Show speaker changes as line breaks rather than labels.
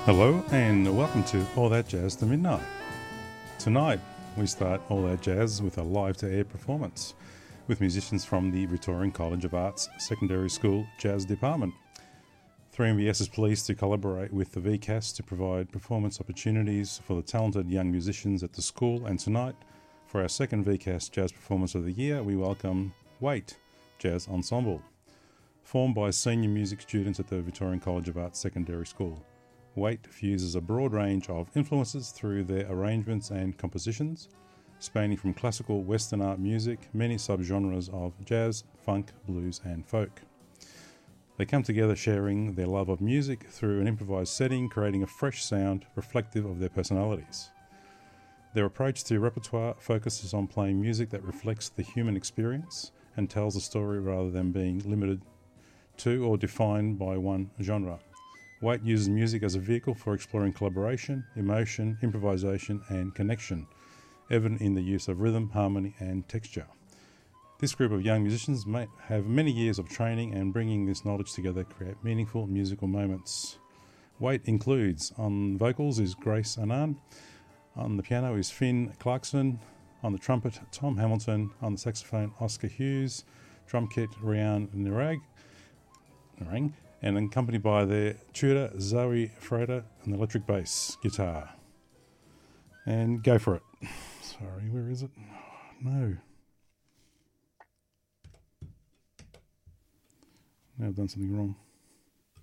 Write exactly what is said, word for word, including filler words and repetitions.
Hello and welcome to All That Jazz to Midnight. Tonight we start All That Jazz with a live-to-air performance with musicians from the Victorian College of Arts Secondary School Jazz Department. three M B S is pleased to collaborate with the V C A S to provide performance opportunities for the talented young musicians at the school, and tonight, for our second V C A S Jazz Performance of the Year, we welcome Wait Jazz Ensemble, formed by senior music students at the Victorian College of Arts Secondary School. Wait fuses a broad range of influences through their arrangements and compositions, spanning from classical Western art music, many subgenres of jazz, funk, blues and folk. They come together sharing their love of music through an improvised setting, creating a fresh sound reflective of their personalities. Their approach to repertoire focuses on playing music that reflects the human experience and tells a story rather than being limited to or defined by one genre. Wait uses music as a vehicle for exploring collaboration, emotion, improvisation and connection, evident in the use of rhythm, harmony and texture. This group of young musicians may have many years of training, and bringing this knowledge together create meaningful musical moments. Wait includes, on vocals is Grace Anand, on the piano is Finn Clarkson, on the trumpet Tom Hamilton, on the saxophone Oscar Hughes, drum kit Rian Nirag, Narang, and accompanied by their tutor Zoe Frater on the electric bass guitar. And go for it. Sorry, where is it? No. Now I've done something wrong.